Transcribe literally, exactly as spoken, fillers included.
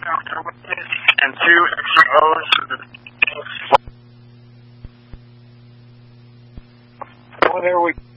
and two extra O's for the whenever we